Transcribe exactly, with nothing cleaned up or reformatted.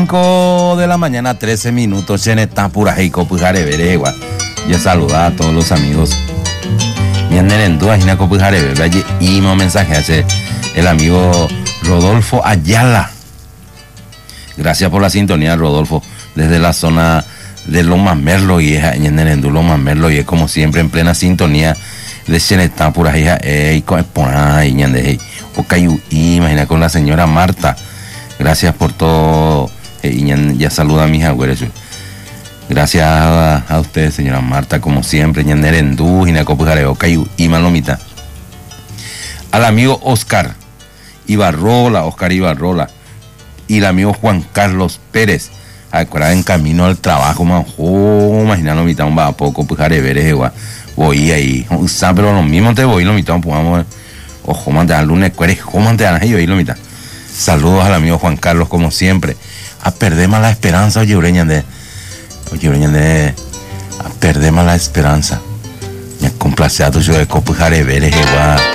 cinco de la mañana, trece minutos. En esta pura heico pujare veregua. Ya saluda a todos los amigos. Ñander en duda, Gina Copujare Vere. Allí mismo mensaje hace el amigo Rodolfo Ayala. Gracias por la sintonía, Rodolfo. Desde la zona de Loma Merlo y es Ñander en du Loma Merlo y es como siempre en plena sintonía de Chenetá pura hija y con y Ñander o Cayu imagina con la señora Marta. Gracias por todo. Y ya saluda a mis abuelos. Gracias a, a ustedes, señora Marta, como siempre. Ñander en du Gina Copujare Cayu y Malomita. Al amigo Oscar Ibarrola, Oscar Ibarrola, y el amigo Juan Carlos Pérez, acuerda en camino al trabajo, manjo, imaginando mitad un va a poco, pues Vere, voy ahí, pero lo mismo te voy, lo mitad, pues ojo, mante al lunes, cueres, ojo, mante a yo ahí, lo mitad. Saludos al amigo Juan Carlos, como siempre. A perder más la esperanza, oye, ureña de, oye, ureña de, a perder más la esperanza. Me complace a tu yo de Copujare Vere,